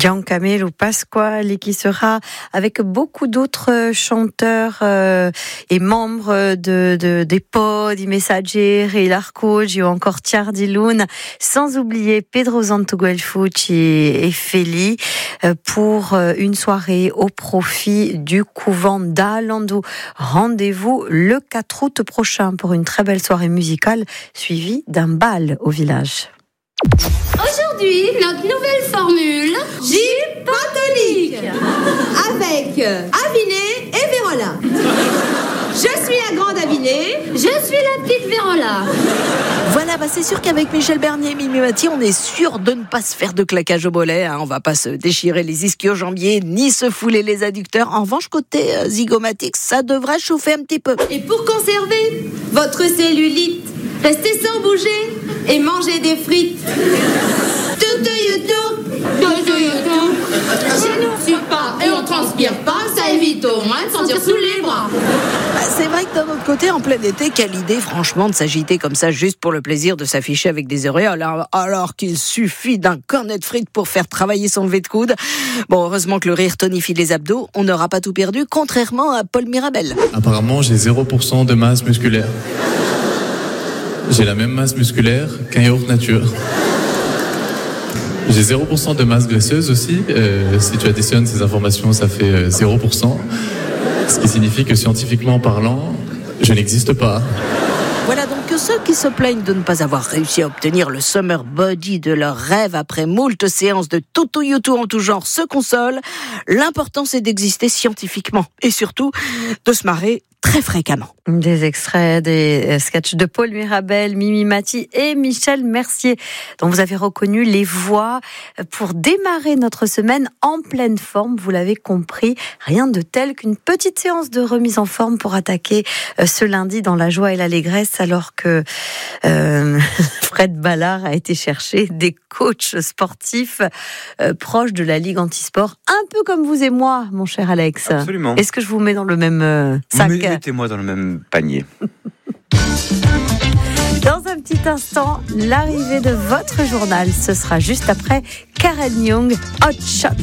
Giancamelo Pasquale qui sera avec beaucoup d'autres chanteurs et membres des Pod, i Messaggeri, l'Arcogi ou encore Tiardilun, sans oublier Pedro Zantuguelfucci et Feli pour une soirée au profit du couvent d'Alandou. Rendez-vous le 4 août prochain pour une très belle soirée musicale suivie d'un bal au village. Aujourd'hui, notre nouvelle formule, Gilles Pantolique, avec Aviné et Vérola. Je suis la grande Aviné, je suis la petite Vérola. Voilà, c'est sûr qu'avec Michel Bernier et Mimi Mati, on est sûr de ne pas se faire de claquage au mollet. On va pas se déchirer les ischio-jambiers, ni se fouler les adducteurs. En revanche, côté zygomatique, ça devrait chauffer un petit peu. Et pour conserver votre cellulite, restez sans bouger et mangez des frites. Chez nous, on suit pas et on transpire pas, ça évite au moins de sentir sous les bras. C'est vrai que d'un autre côté, en plein été, quelle idée franchement de s'agiter comme ça juste pour le plaisir de s'afficher avec des auréoles, alors qu'il suffit d'un cornet de frites pour faire travailler son lever de coude. Bon, heureusement que le rire tonifie les abdos, on n'aura pas tout perdu, contrairement à Paul Mirabel. Apparemment, j'ai 0% de masse musculaire. J'ai la même masse musculaire qu'un yaourt nature. J'ai 0% de masse graisseuse aussi. Si tu additionnes ces informations, ça fait 0%. Ce qui signifie que scientifiquement parlant, je n'existe pas. Voilà donc que ceux qui se plaignent de ne pas avoir réussi à obtenir le summer body de leur rêve après moult séances de tutu en tout genre se consolent. L'important, c'est d'exister scientifiquement et surtout de se marrer très fréquemment. Des extraits des sketchs de Paul Mirabel, Mimi Mati et Michel Mercier, dont vous avez reconnu les voix pour démarrer notre semaine en pleine forme. Vous l'avez compris, rien de tel qu'une petite séance de remise en forme pour attaquer ce lundi dans la joie et l'allégresse, alors que Fred Ballard a été chercher des coachs sportifs proches de la Ligue Antisport, un peu comme vous et moi, mon cher Alex. Absolument. Est-ce que je vous mets dans le même sac ? Mettez-moi dans le même panier. Dans un petit instant, l'arrivée de votre journal, ce sera juste après Karen Young, Hot Shot.